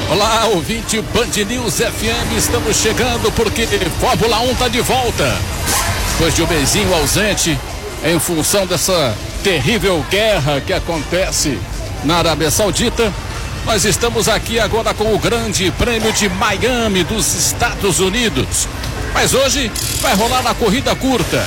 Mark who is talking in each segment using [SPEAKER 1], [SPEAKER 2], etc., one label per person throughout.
[SPEAKER 1] Olá, ouvinte Band News FM, estamos chegando porque Fórmula 1 tá de volta. Depois de um mesinho ausente, em função dessa terrível guerra que acontece na Arábia Saudita, nós estamos aqui agora com o Grande Prêmio de Miami dos Estados Unidos. Mas hoje vai rolar na corrida curta.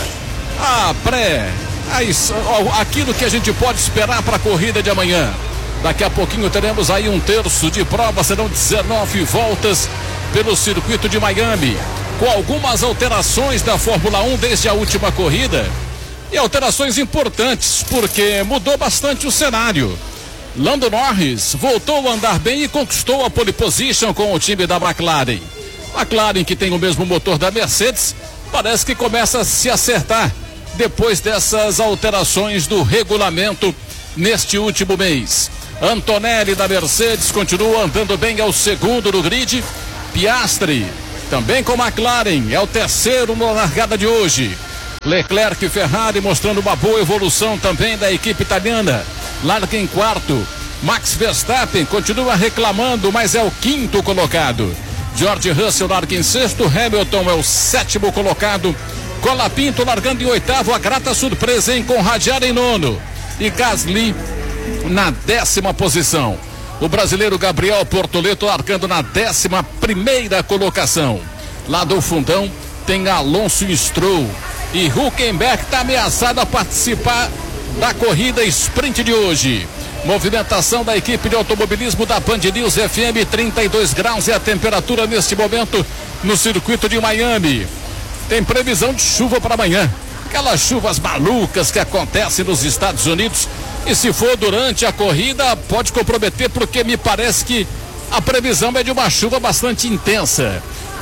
[SPEAKER 1] Aquilo que a gente pode esperar para a corrida de amanhã. Daqui a pouquinho teremos aí um terço de prova, serão 19 voltas pelo circuito de Miami, com algumas alterações da Fórmula 1 desde a última corrida, e alterações importantes, porque mudou bastante o cenário. Lando Norris voltou a andar bem e conquistou a pole position com o time da McLaren. McLaren, que tem o mesmo motor da Mercedes, parece que começa a se acertar depois dessas alterações do regulamento neste último mês. Antonelli da Mercedes continua andando bem, é o segundo no grid. Piastri também com McLaren, é o terceiro na largada de hoje. Leclerc e Ferrari mostrando uma boa evolução também da equipe italiana, larga em quarto. Max Verstappen continua reclamando, mas é o quinto colocado. George Russell larga em sexto, Hamilton é o sétimo colocado. Colapinto largando em oitavo, a grata surpresa, hein, com Radiar em nono. E Gasly na 10ª posição. O brasileiro Gabriel Bortoleto largando na 11ª colocação. Lá do fundão tem Alonso Stroll. E Hülkenberg está ameaçado a participar da corrida sprint de hoje. Movimentação da equipe de automobilismo da Band News FM, 32 graus é a temperatura neste momento no circuito de Miami. Tem previsão de chuva para amanhã. Aquelas chuvas malucas que acontecem nos Estados Unidos. E se for durante a corrida, pode comprometer, porque me parece que a previsão é de uma chuva bastante intensa.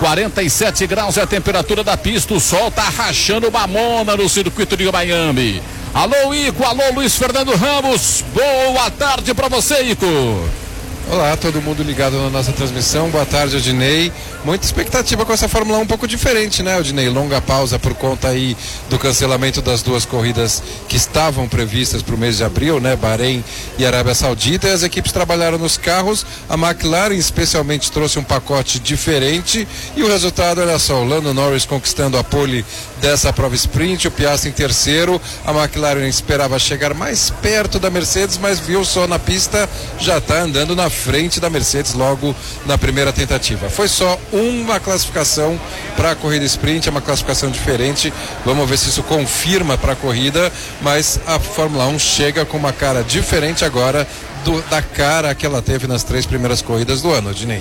[SPEAKER 1] 47 graus é a temperatura da pista, o sol tá rachando mamona no circuito de Miami. Alô, Ico, alô, Luiz Fernando Ramos, boa tarde pra você, Ico.
[SPEAKER 2] Olá, todo mundo ligado na nossa transmissão, boa tarde, Odinei. Muita expectativa com essa Fórmula 1 um pouco diferente, né, Odinei? Longa pausa por conta aí do cancelamento das duas corridas que estavam previstas para o mês de abril, né, Bahrein e Arábia Saudita, e as equipes trabalharam nos carros. A McLaren especialmente trouxe um pacote diferente e o resultado, olha só, o Lando Norris conquistando a pole dessa prova sprint, o Piastri em terceiro. A McLaren esperava chegar mais perto da Mercedes, mas viu só na pista, já está andando na frente da Mercedes logo na primeira tentativa. Foi só uma classificação para a corrida sprint, é uma classificação diferente. Vamos ver se isso confirma para a corrida, mas a Fórmula 1 chega com uma cara diferente agora da cara que ela teve nas 3 primeiras corridas do ano, Odinei.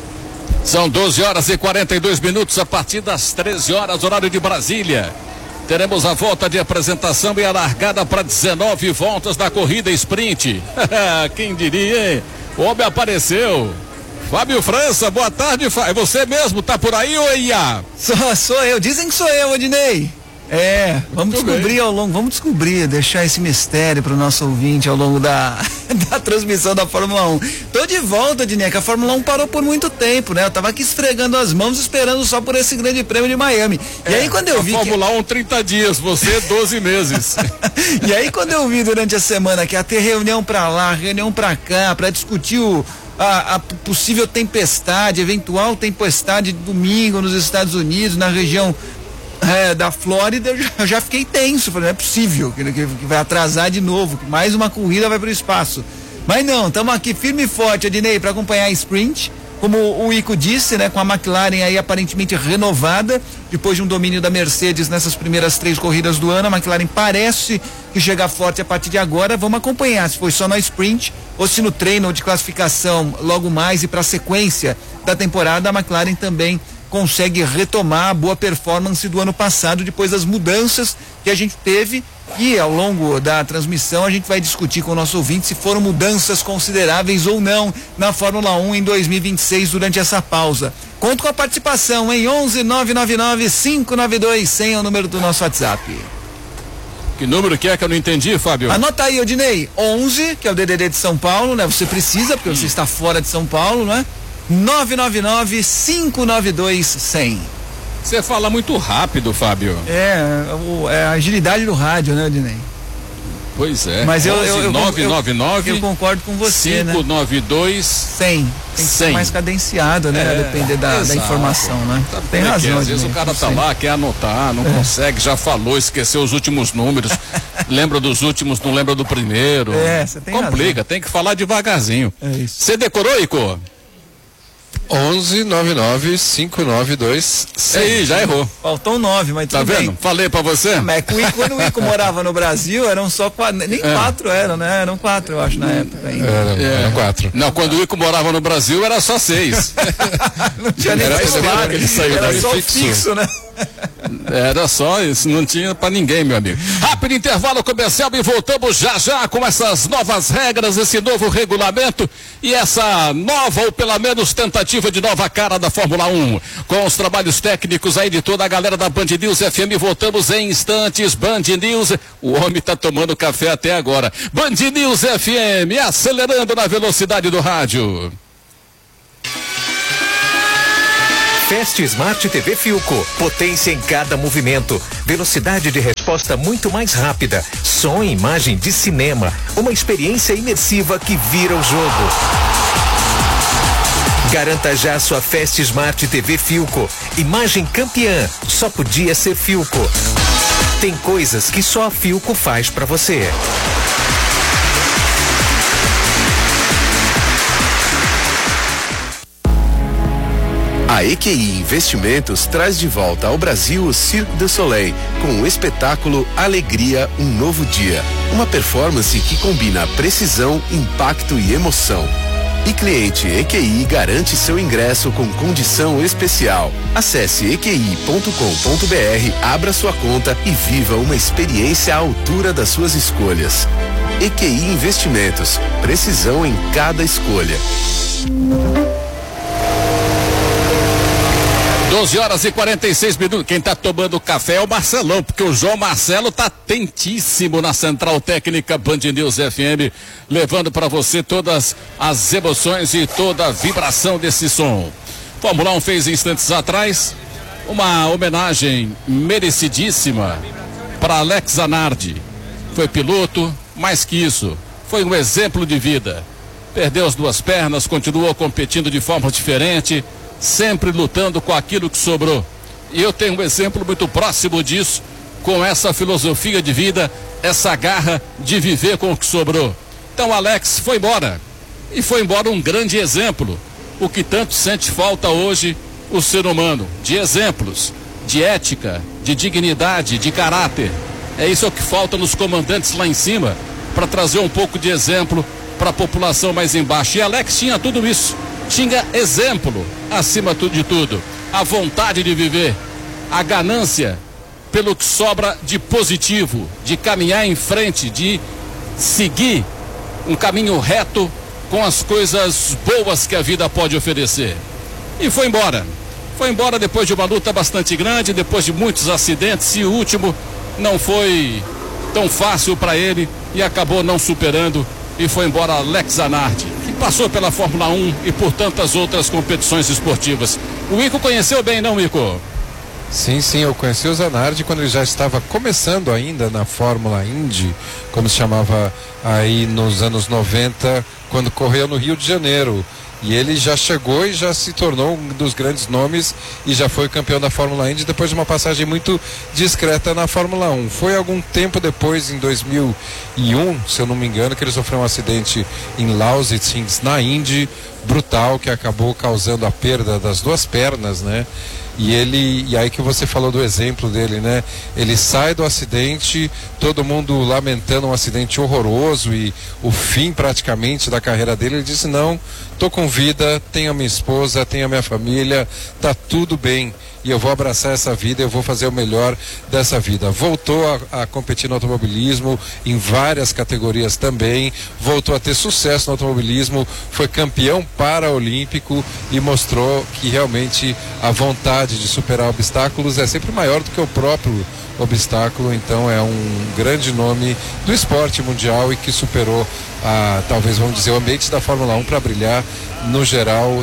[SPEAKER 1] São 12 horas e 42 minutos, a partir das 13 horas, horário de Brasília. Teremos a volta de apresentação e a largada para 19 voltas da corrida sprint. Quem diria, hein? O homem apareceu. Fábio França, boa tarde. É você mesmo, tá por aí, ou Ia?
[SPEAKER 3] Sou eu, dizem que sou eu, Odinei. Vamos descobrir, deixar esse mistério para o nosso ouvinte ao longo da transmissão da Fórmula 1. Tô de volta, Odinei, que a Fórmula 1 parou por muito tempo, né? Eu tava aqui esfregando as mãos, esperando só por esse grande prêmio de Miami. E aí quando eu vi
[SPEAKER 1] Fórmula 1 30 dias, você 12 meses.
[SPEAKER 3] E aí quando eu vi durante a semana que ia ter reunião pra lá, reunião pra cá, pra discutir a possível tempestade, eventual tempestade de domingo nos Estados Unidos, na região da Flórida, eu já fiquei tenso. Falei, não é possível que vai atrasar de novo, que mais uma corrida vai para o espaço. Mas não, estamos aqui firme e forte, Adinei, para acompanhar a sprint, como o Ico disse, né, com a McLaren aí aparentemente renovada, depois de um domínio da Mercedes nessas primeiras 3 corridas do ano. A McLaren parece que chega forte a partir de agora. Vamos acompanhar se foi só na sprint ou se no treino ou de classificação logo mais e para a sequência da temporada a McLaren também consegue retomar a boa performance do ano passado, depois das mudanças que a gente teve. E ao longo da transmissão a gente vai discutir com o nosso ouvinte se foram mudanças consideráveis ou não na Fórmula 1 em 2026 durante essa pausa. Conto com a participação em 11-999-592-100 é o número do nosso WhatsApp.
[SPEAKER 1] Que número que é que eu não entendi, Fábio?
[SPEAKER 3] Anota aí, Odinei, 11, que é o DDD de São Paulo, né? Você precisa, porque você está fora de São Paulo, né? 999-592-100.
[SPEAKER 1] Você fala muito rápido, Fábio.
[SPEAKER 3] É a agilidade do rádio, né, Odinei?
[SPEAKER 1] Pois é.
[SPEAKER 3] Mas
[SPEAKER 1] 999
[SPEAKER 3] eu concordo com você,
[SPEAKER 1] 592
[SPEAKER 3] 100. Tem que ser mais cadenciado, né? A depender da informação, né?
[SPEAKER 1] Tem razão. Às vezes o cara tá lá, quer anotar, não consegue, já falou, esqueceu os últimos números, lembra dos últimos, não lembra do primeiro.
[SPEAKER 3] Você tem
[SPEAKER 1] Complica,
[SPEAKER 3] razão.
[SPEAKER 1] tem que falar devagarzinho.
[SPEAKER 3] É isso.
[SPEAKER 1] Você decorou, Ico?
[SPEAKER 2] 1199-592.
[SPEAKER 1] Aí, já errou.
[SPEAKER 3] Faltou 9, mas tudo
[SPEAKER 1] Tá vendo?
[SPEAKER 3] bem.
[SPEAKER 1] Falei pra você.
[SPEAKER 3] Mas quando o Ico morava no Brasil, eram só 4, nem 4 eram, né? Eram 4, eu acho, na época ainda.
[SPEAKER 2] Eram 4.
[SPEAKER 1] Não, quando o Ico morava no Brasil, era só 6.
[SPEAKER 3] Não tinha nem celular,
[SPEAKER 1] que ele saiu
[SPEAKER 3] era
[SPEAKER 1] daí
[SPEAKER 3] só fixo, né?
[SPEAKER 1] Era só isso, não tinha pra ninguém, meu amigo. Rápido intervalo comercial e voltamos já com essas novas regras, esse novo regulamento e essa nova, ou pelo menos tentativa de nova cara da Fórmula 1. Com os trabalhos técnicos aí de toda a galera da Band News FM, voltamos em instantes. Band News, o homem tá tomando café até agora. Band News FM, acelerando na velocidade do rádio.
[SPEAKER 4] Fast Smart TV Philco, potência em cada movimento, velocidade de resposta muito mais rápida, som e imagem de cinema, uma experiência imersiva que vira o jogo. Garanta já sua Fast Smart TV Philco, imagem campeã, só podia ser Philco. Tem coisas que só a Philco faz pra você.
[SPEAKER 5] A EQI Investimentos traz de volta ao Brasil o Cirque du Soleil, com o espetáculo Alegria, um Novo Dia. Uma performance que combina precisão, impacto e emoção. E cliente EQI garante seu ingresso com condição especial. Acesse eqi.com.br, abra sua conta e viva uma experiência à altura das suas escolhas. EQI Investimentos, precisão em cada escolha.
[SPEAKER 1] 12h46. Quem tá tomando café é o Marcelão, porque o João Marcelo tá atentíssimo na Central Técnica Band News FM, levando para você todas as emoções e toda a vibração desse som. Fórmula 1 fez instantes atrás uma homenagem merecidíssima para Alex Zanardi. Foi piloto, mais que isso, foi um exemplo de vida. Perdeu as duas pernas, continuou competindo de forma diferente, sempre lutando com aquilo que sobrou. E eu tenho um exemplo muito próximo disso, com essa filosofia de vida, essa garra de viver com o que sobrou. Então Alex foi embora, e foi embora um grande exemplo, o que tanto sente falta hoje o ser humano, de exemplos, de ética, de dignidade, de caráter. É isso que falta nos comandantes lá em cima, para trazer um pouco de exemplo para a população mais embaixo. E Alex tinha tudo isso. Tinha exemplo, acima de tudo, a vontade de viver, a ganância pelo que sobra de positivo, de caminhar em frente, de seguir um caminho reto com as coisas boas que a vida pode oferecer. E foi embora depois de uma luta bastante grande, depois de muitos acidentes, e o último não foi tão fácil para ele e acabou não superando. E foi embora Alex Zanardi, que passou pela Fórmula 1 e por tantas outras competições esportivas. O Ico conheceu bem, não, Ico?
[SPEAKER 2] Sim, eu conheci o Zanardi quando ele já estava começando ainda na Fórmula Indy, como se chamava aí nos anos 90, quando correu no Rio de Janeiro. E ele já chegou e já se tornou um dos grandes nomes e já foi campeão da Fórmula Indy depois de uma passagem muito discreta na Fórmula 1. Foi algum tempo depois, em 2001, se eu não me engano, que ele sofreu um acidente em Lausitz, na Indy, brutal, que acabou causando a perda das duas pernas, né? E aí que você falou do exemplo dele, né? Ele sai do acidente, todo mundo lamentando um acidente horroroso e o fim praticamente da carreira dele. Ele disse: não, tô com vida, tenho a minha esposa, tenho a minha família, tá tudo bem. E eu vou abraçar essa vida, eu vou fazer o melhor dessa vida. Voltou a competir no automobilismo, em várias categorias também, voltou a ter sucesso no automobilismo, foi campeão paraolímpico e mostrou que realmente a vontade de superar obstáculos é sempre maior do que o próprio obstáculo. Então é um grande nome do esporte mundial e que superou talvez, vamos dizer, o ambiente da Fórmula 1 para brilhar no geral,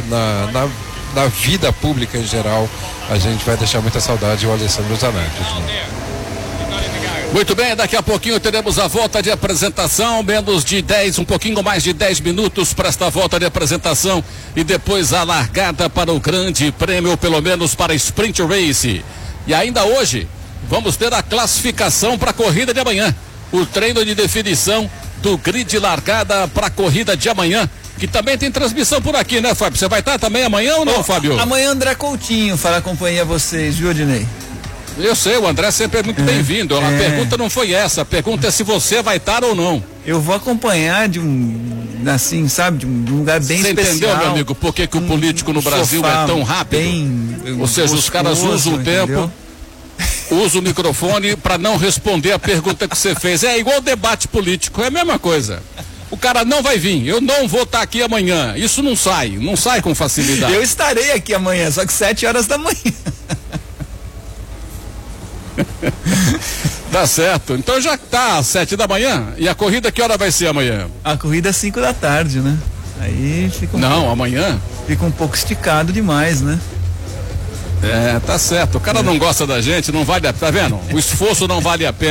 [SPEAKER 2] na vida pública em geral. A gente vai deixar muita saudade o Alessandro Zanardi.
[SPEAKER 1] Muito bem, daqui a pouquinho teremos a volta de apresentação, um pouquinho mais de 10 minutos para esta volta de apresentação e depois a largada para o grande prêmio, pelo menos para Sprint Race. E ainda hoje, vamos ter a classificação para a corrida de amanhã, o treino de definição do grid largada para a corrida de amanhã, que também tem transmissão por aqui, né, Fábio? Você vai estar também amanhã ou não, Fábio?
[SPEAKER 3] Amanhã André Coutinho fará acompanhar vocês, viu, Odinei?
[SPEAKER 1] Eu sei, o André sempre é muito bem-vindo. A pergunta não foi essa, a pergunta é se você vai estar ou não.
[SPEAKER 3] Eu vou acompanhar de um lugar bem especial.
[SPEAKER 1] Você entendeu, meu amigo, por que o político no Brasil é tão rápido? Ou seja, os caras usam o tempo, usam o microfone para não responder a pergunta que você fez. É igual debate político, é a mesma coisa. O cara não vai vir, eu não vou estar aqui amanhã. Isso não sai com facilidade.
[SPEAKER 3] Eu estarei aqui amanhã, só que 7 horas da manhã.
[SPEAKER 1] Tá certo, então já tá às 7 da manhã. E a corrida que hora vai ser amanhã?
[SPEAKER 3] A corrida é 5 da tarde, né? Aí fica
[SPEAKER 1] amanhã?
[SPEAKER 3] Fica um pouco esticado demais, né?
[SPEAKER 1] Tá certo, o cara não gosta da gente, não vale a pena, tá vendo? O esforço não vale a pena.